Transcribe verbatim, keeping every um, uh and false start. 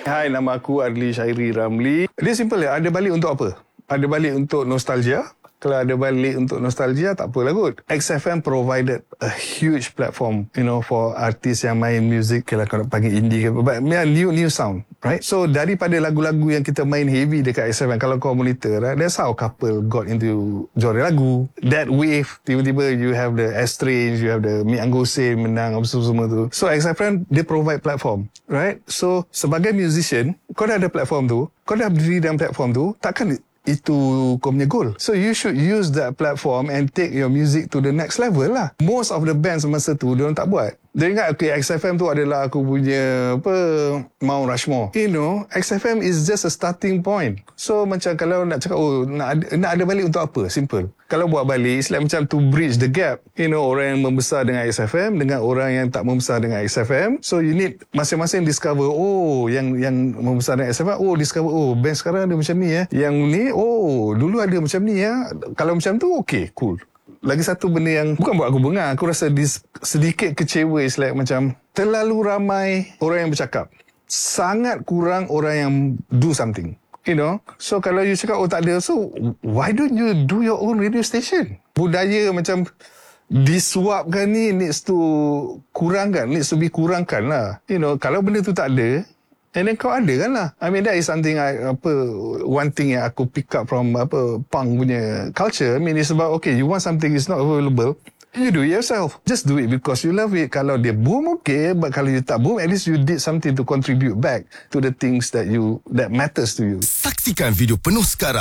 Hai, nama aku Adli Syairi Ramli. Dia simple ya, ada balik untuk apa? Ada balik untuk nostalgia. Kalau ada balik untuk nostalgia, tak apalah kot. X F M provided a huge platform, you know, for artis yang main music. Kalau kau nak panggil indie ke, but yeah, new new sound, right? So daripada lagu-lagu yang kita main heavy dekat X F M, kalau kau monitor, right, that's how couple got into genre lagu. That wave, tiba-tiba you have the Estrange, you have the Mi Anggosin menang, apa semua tu. So X F M, dia provide platform, right? So sebagai musician, kau dah ada platform tu, kau dah berdiri dalam platform tu, takkan itu kau punya goal. So you should use that platform and take your music to the next level lah. Most of the bands masa tu, diorang tak buat. Dia ingat, okay, X F M tu adalah aku punya, apa, Mount Rushmore. You know, X F M is just a starting point. So macam kalau nak cakap, oh, nak ada, nak ada balik untuk apa? Simple. Kalau buat balik, it's like macam to bridge the gap. You know, orang yang membesar dengan X F M dengan orang yang tak membesar dengan X F M. So you need masing-masing discover, oh, yang yang membesar dengan X F M, oh, discover, oh, band sekarang ada macam ni ya. Yang ni, oh, dulu ada macam ni ya. Kalau macam tu, okay, cool. Lagi satu benda yang bukan buat aku bengar, aku rasa dis, sedikit kecewa, is like macam terlalu ramai orang yang bercakap, sangat kurang orang yang do something, you know. So kalau you cakap, oh, tak ada, so why don't you do your own radio station? Budaya macam disuapkan ni needs to kurangkan, needs to be kurangkan lah, you know. Kalau benda tu tak ada, and then kau ada kan lah. I mean, that is something I, apa, one thing yang aku pick up from apa punk punya culture. I mean, it's about, okay, you want something is not available, you do it yourself. Just do it because you love it. Kalau dia boom, okay, but kalau you tak boom, at least you did something to contribute back to the things that you that matters to you. Saksikan video penuh sekarang.